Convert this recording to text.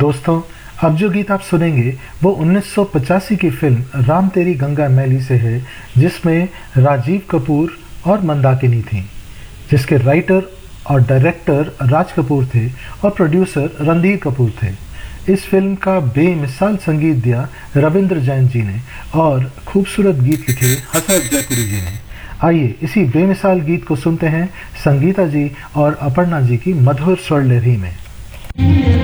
दोस्तों, अब जो गीत आप सुनेंगे वो 1985 की फिल्म राम तेरी गंगा मैली से है, जिसमें राजीव कपूर और मंदाकिनी थी, जिसके राइटर और डायरेक्टर राज कपूर थे और प्रोड्यूसर रणधीर कपूर थे। इस फिल्म का बेमिसाल संगीत दिया रविंद्र जैन जी ने और खूबसूरत गीत लिखे हसरत जयपुरी जी ने। आइए इसी बेमिसाल गीत को सुनते हैं संगीता जी और अपर्णा जी की मधुर स्वर लहरी में।